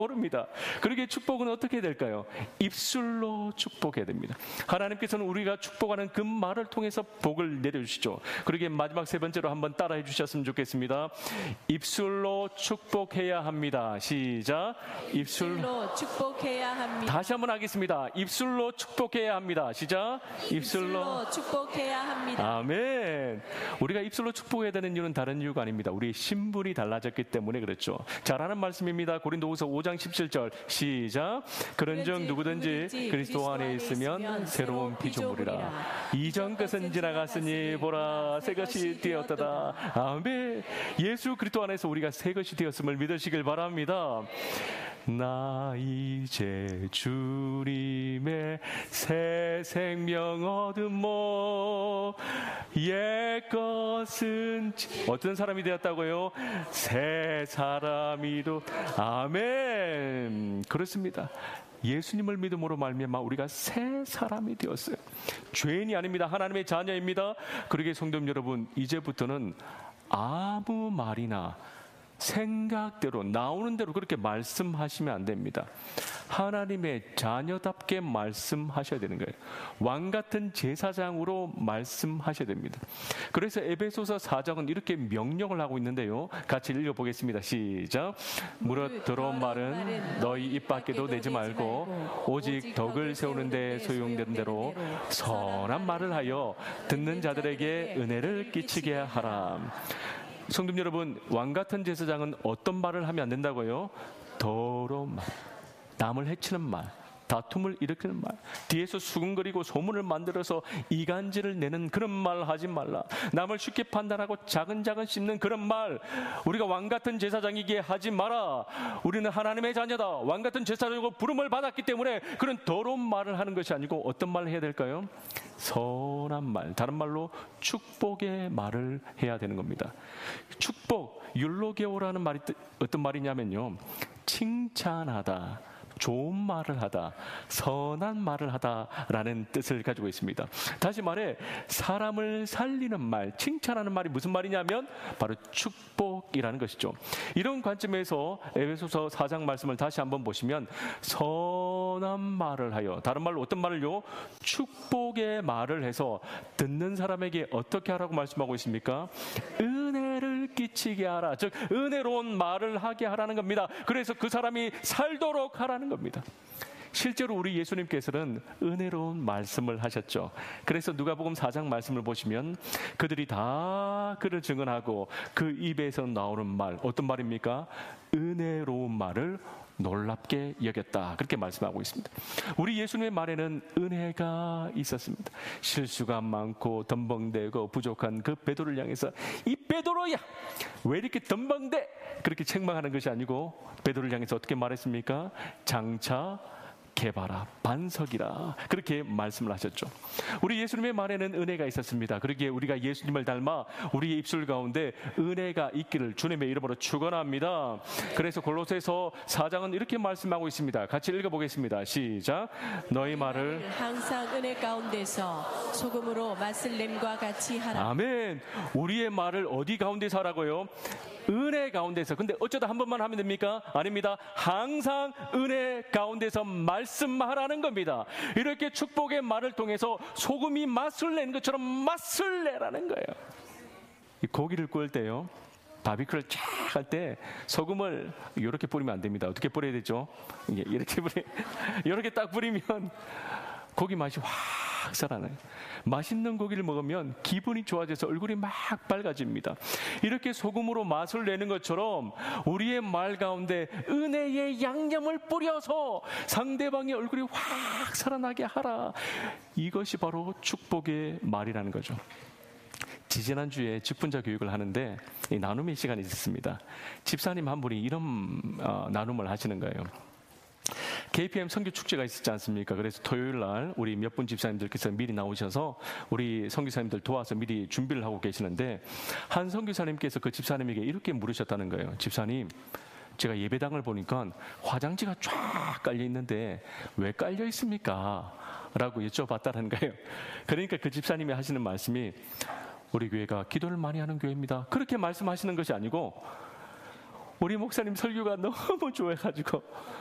모릅니다. 그러기에 축복은 어떻게 될까요? 입술로 축복해야 됩니다. 하나님께서는 우리가 축복하는 그 말을 통해서 복을 내려주시죠. 그러기에 마지막 세 번째로 한번 따라해 주셨으면 좋겠습니다. 입술로 축복해야 합니다. 시작. 입술로 축복해야 합니다. 다시 한번 하겠습니다. 입술로 축복해야 합니다. 시작. 입술로 축복해야 합니다. 아멘. 우리가 입술로 축복해야 되는 이유는 다른 이유가 아닙니다. 우리의 신분이 달라졌기 때문에 그렇죠. 잘하는 말씀입니다. 고린도후서 5장 17절 시작. 그런즉 누구든지 그리스도 안에 있으면 새로운 피조물이라. 이전 것은 지나갔으니 보라 새 것이 되었도다. 아멘. 예수 그리스도 안에서 우리가 새 것이 되었음을 믿으시길 바랍니다. 나 이제 주님의 새 생명 얻음모 옛 것은 어떤 사람이 되었다고요? 새 사람이도. 아멘. 그렇습니다. 예수님을 믿음으로 말미암아 우리가 새 사람이 되었어요. 죄인이 아닙니다. 하나님의 자녀입니다. 그러기에 성도님 여러분, 이제부터는 아무 말이나 생각대로 나오는 대로 그렇게 말씀하시면 안 됩니다. 하나님의 자녀답게 말씀하셔야 되는 거예요. 왕 같은 제사장으로 말씀하셔야 됩니다. 그래서 에베소서 4장은 이렇게 명령을 하고 있는데요. 같이 읽어보겠습니다. 시작. 무릇 들어온 말은 너희 입 밖에도 내지 말고 오직 덕을 세우는 데 소용되는 대로 선한 말을 하여 듣는 자들에게 은혜를 끼치게 하라. 성도님 여러분, 왕 같은 제사장은 어떤 말을 하면 안 된다고요? 더러운 말, 남을 해치는 말, 다툼을 일으키는 말, 뒤에서 수근거리고 소문을 만들어서 이간질을 내는 그런 말 하지 말라. 남을 쉽게 판단하고 자근자근 씹는 그런 말, 우리가 왕 같은 제사장이기에 하지 마라. 우리는 하나님의 자녀다. 왕 같은 제사장으로 부름을 받았기 때문에 그런 더러운 말을 하는 것이 아니고 어떤 말을 해야 될까요? 선한 말, 다른 말로 축복의 말을 해야 되는 겁니다. 축복, 율로게오라는 말이 어떤 말이냐면요, 칭찬하다, 좋은 말을 하다, 선한 말을 하다라는 뜻을 가지고 있습니다. 다시 말해 사람을 살리는 말, 칭찬하는 말이 무슨 말이냐면 바로 축복이라는 것이죠. 이런 관점에서 에베소서 4장 말씀을 다시 한번 보시면 선한 말을 하여, 다른 말로 어떤 말을요? 축복의 말을 해서 듣는 사람에게 어떻게 하라고 말씀하고 있습니까? 은혜를 끼치게 하라. 즉 은혜로운 말을 하게 하라는 겁니다. 그래서 그 사람이 살도록 하라는 겁니다. 실제로 우리 예수님께서는 은혜로운 말씀을 하셨죠. 그래서 누가복음 4장 말씀을 보시면 그들이 다 그를 증언하고 그 입에서 나오는 말, 어떤 말입니까? 은혜로운 말을 놀랍게 여겼다. 그렇게 말씀하고 있습니다. 우리 예수님의 말에는 은혜가 있었습니다. 실수가 많고 덤벙대고 부족한 그 베드로를 향해서 이 베드로야 왜 이렇게 덤벙대? 그렇게 책망하는 것이 아니고 베드로를 향해서 어떻게 말했습니까? 장차 개바라 반석이라, 그렇게 말씀을 하셨죠. 우리 예수님의 말에는 은혜가 있었습니다. 그러기에 우리가 예수님을 닮아 우리의 입술 가운데 은혜가 있기를 주님의 이름으로 축원합니다. 그래서 골로새서 4장은 이렇게 말씀하고 있습니다. 같이 읽어보겠습니다. 시작. 너희 말을 항상 은혜 가운데서 소금으로 맛을 냄과 같이 하라. 아멘. 우리의 말을 어디 가운데서 하라고요? 은혜 가운데서. 근데 어쩌다 한 번만 하면 됩니까? 아닙니다. 항상 은혜 가운데서 말씀하라는 겁니다. 이렇게 축복의 말을 통해서 소금이 맛을 내는 것처럼 맛을 내라는 거예요. 이 고기를 구울 때요, 바비큐를 쫙 할 때 소금을 이렇게 뿌리면 안 됩니다. 어떻게 뿌려야 되죠? 이렇게 딱 뿌리면 고기 맛이 확 살아나요. 맛있는 고기를 먹으면 기분이 좋아져서 얼굴이 막 밝아집니다. 이렇게 소금으로 맛을 내는 것처럼 우리의 말 가운데 은혜의 양념을 뿌려서 상대방의 얼굴이 확 살아나게 하라. 이것이 바로 축복의 말이라는 거죠. 지지난주에 직분자 교육을 하는데 이 나눔의 시간이 있었습니다. 집사님 한 분이 이런 나눔을 하시는 거예요. KPM 선교 축제가 있었지 않습니까? 그래서 토요일 날 우리 몇 분 집사님들께서 미리 나오셔서 우리 선교사님들 도와서 미리 준비를 하고 계시는데, 한 선교사님께서 그 집사님에게 이렇게 물으셨다는 거예요. 집사님, 제가 예배당을 보니까 화장지가 쫙 깔려 있는데 왜 깔려 있습니까? 라고 여쭤봤다는 거예요. 그러니까 그 집사님이 하시는 말씀이, 우리 교회가 기도를 많이 하는 교회입니다. 그렇게 말씀하시는 것이 아니고, 우리 목사님 설교가 너무 좋아가지고